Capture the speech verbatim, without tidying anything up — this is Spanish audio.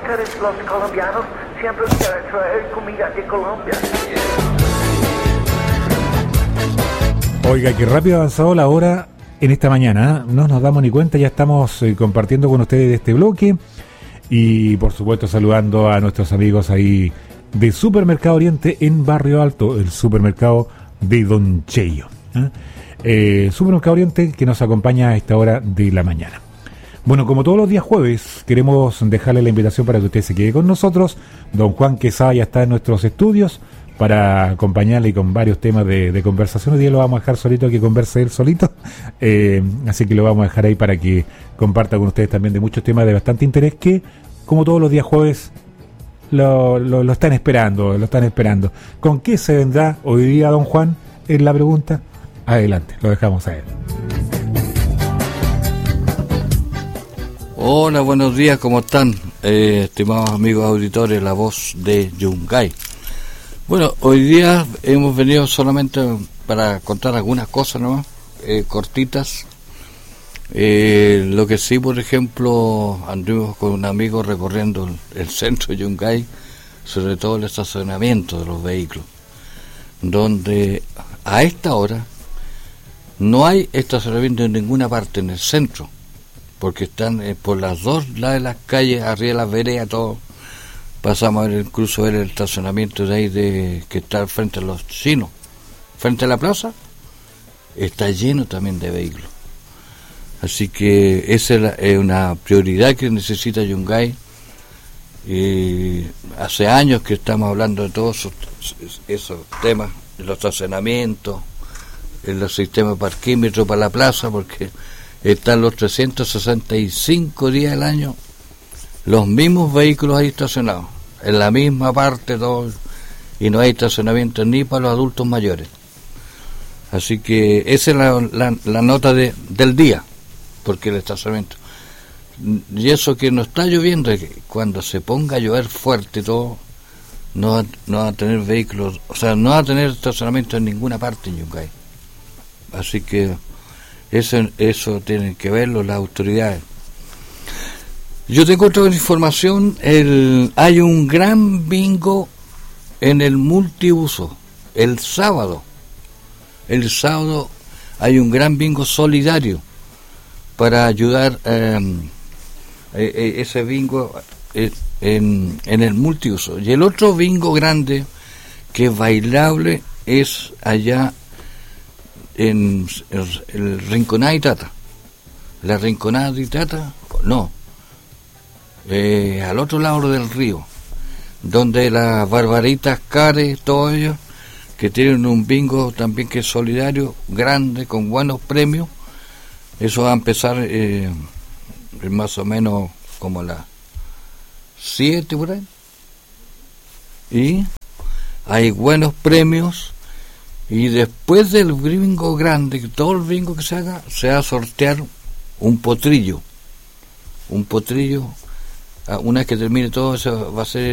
ustedes los colombianos siempre quieren traer comida de Colombia. Oiga, qué rápido ha avanzado la hora en esta mañana, ¿eh? No nos damos ni cuenta, ya estamos eh, compartiendo con ustedes este bloque y por supuesto saludando a nuestros amigos ahí de Supermercado Oriente en Barrio Alto, el supermercado de Don Cheyo. ¿eh? Eh, Supermercado Oriente que nos acompaña a esta hora de la mañana. Bueno, como todos los días jueves, queremos dejarle la invitación para que usted se quede con nosotros. Don Juan Quesada ya está en nuestros estudios para acompañarle con varios temas de, de conversación. Hoy día lo vamos a dejar solito, que converse él solito. Eh, así que lo vamos a dejar ahí para que comparta con ustedes también de muchos temas de bastante interés que, como todos los días jueves, lo, lo, lo están esperando, lo están esperando. ¿Con qué se vendrá hoy día, don Juan? Es la pregunta. Adelante, lo dejamos a él. Hola, buenos días, ¿cómo están? Eh, estimados amigos auditores, la voz de Yungay. Bueno, hoy día hemos venido solamente para contar algunas cosas nomás, eh, cortitas. Eh, lo que sí, por ejemplo, anduvimos con un amigo recorriendo el, el centro de Yungay, sobre todo el estacionamiento de los vehículos, donde a esta hora no hay estacionamiento en ninguna parte en el centro, porque están eh, por las dos lados de las calles, arriba de las veredas, todo. Pasamos a ver, incluso ver el estacionamiento de ahí de que está frente a los chinos, frente a la plaza, está lleno también de vehículos. Así que esa es, la, es una prioridad que necesita Yungay. Y hace años que estamos hablando de todos esos, esos temas, de los estacionamientos, en los sistemas de parquímetros para la plaza, porque están los trescientos sesenta y cinco días del año los mismos vehículos ahí estacionados, en la misma parte, todo, y no hay estacionamiento ni para los adultos mayores. Así que esa es la, la, la nota de, del día, porque el estacionamiento. Y eso que no está lloviendo, cuando se ponga a llover fuerte todo, no va, no va a tener vehículos, o sea, no va a tener estacionamiento en ninguna parte en Yungay. Así que eso, eso tienen que verlo las autoridades. Yo tengo otra información. El, hay un gran bingo en el multiuso el sábado. El sábado hay un gran bingo solidario para ayudar eh, eh, ese bingo eh, en, en el multiuso. Y el otro bingo grande que es bailable es allá en el, el Rinconada y Tata. La Rinconada y Tata, no. Eh, al otro lado del río, donde las Barbaritas Cares, todos ellos, que tienen un bingo también que es solidario, grande, con buenos premios. Eso va a empezar eh, más o menos como a las siete por ahí. Y hay buenos premios. Y después del bingo grande, todo el bingo que se haga, se va a sortear un potrillo. Un potrillo. Una vez que termine todo, eso va a ser